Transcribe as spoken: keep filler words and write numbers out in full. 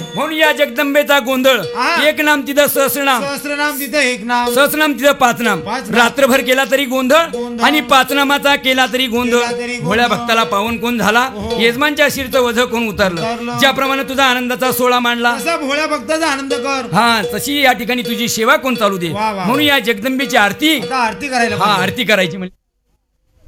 म्हणून या जगदंबेचा गोंधळ. हा. एक नाम तिथं सहस्रनाम, सहस्रनाम तिथं एक नाम, सहस्रनाम तिथं पाच नाम. पाच नाम. रात्रभर केला तरी गोंधळ गोंधळ. आणि पाच नामाचा केला तरी गोंधळ. केला तरी गोंधळ. भोळ्या भक्ताला पावन कोण झाला, हो. यजमानच्या शिरचं वझ कोण उतरलं. उतरलं. ज्याप्रमाणे तुझा आनंदाचा सोहळा मांडला, तसा भोळ्या भक्ताचा आनंद कर. हा तशी या ठिकाणी तुझी सेवा कोण चालू दे. वा, वा. म्हणून या जगदंबेची आरती, आता आरती करायला हा पाहिजे. आरती करायची म्हणजे